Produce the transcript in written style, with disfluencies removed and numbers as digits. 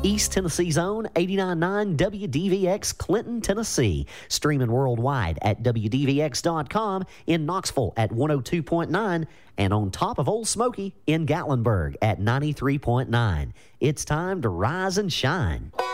East Tennessee's own 89.9 WDVX Clinton, Tennessee. Streaming worldwide at WDVX.com, in Knoxville at 102.9, and on top of Old Smoky in Gatlinburg at 93.9. It's time to rise and shine.